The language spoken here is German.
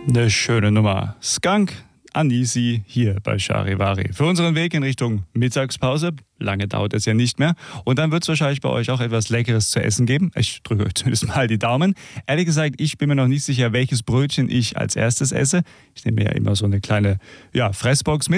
Eine schöne Nummer. Skunk, Anisi hier bei Charivari. Für unseren Weg in Richtung Mittagspause. Lange dauert es ja nicht mehr. Und dann wird es wahrscheinlich bei euch auch etwas Leckeres zu essen geben. Ich drücke euch zumindest mal die Daumen. Ehrlich gesagt, ich bin mir noch nicht sicher, welches Brötchen ich als erstes esse. Ich nehme ja immer so eine kleine Fressbox mit.